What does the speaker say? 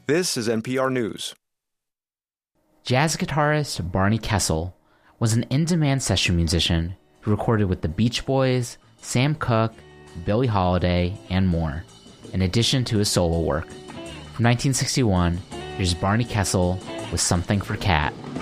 This is NPR News. Jazz guitarist Barney Kessel was an in-demand session musician who recorded with the Beach Boys, Sam Cooke, Billie Holiday, and more, in addition to his solo work. From 1961, here's Barney Kessel with Something for Cat.